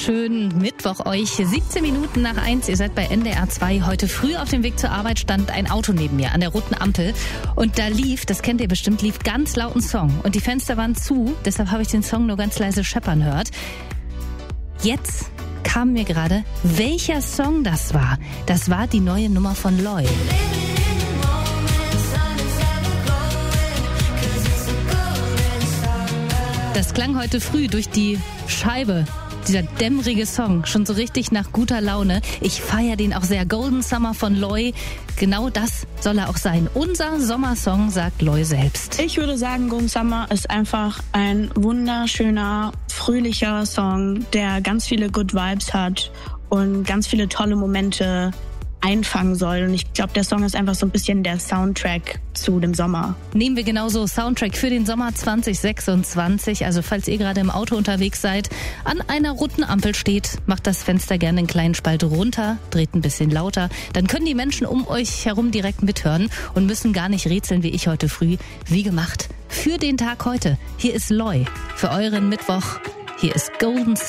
wunderschönen Mittwoch euch. 17 Minuten nach 1. Ihr seid bei NDR 2. Heute früh auf dem Weg zur Arbeit stand ein Auto neben mir an der roten Ampel. Und da lief, das kennt ihr bestimmt, lief ganz laut ein Song. Und die Fenster waren zu, deshalb habe ich den Song nur ganz leise scheppern gehört. Jetzt kam mir gerade, welcher Song das war. Das war die neue Nummer von Loi. Das klang heute früh durch die Scheibe, dieser dämmerige Song, schon so richtig nach guter Laune. Ich feiere den auch sehr. Golden Summer von Loi, genau das soll er auch sein. Unser Sommersong, sagt Loi selbst. Ich würde sagen, Golden Summer ist einfach ein wunderschöner, fröhlicher Song, der ganz viele Good Vibes hat und ganz viele tolle Momente einfangen soll. Und ich glaube, der Song ist einfach so ein bisschen der Soundtrack zu dem Sommer. Nehmen wir genauso Soundtrack für den Sommer 2026. Also falls ihr gerade im Auto unterwegs seid, an einer roten Ampel steht, macht das Fenster gerne einen kleinen Spalt runter, dreht ein bisschen lauter. Dann können die Menschen um euch herum direkt mithören und müssen gar nicht rätseln wie ich heute früh. Wie gemacht für den Tag heute. Hier ist Loi für euren Mittwoch. Hier ist Golden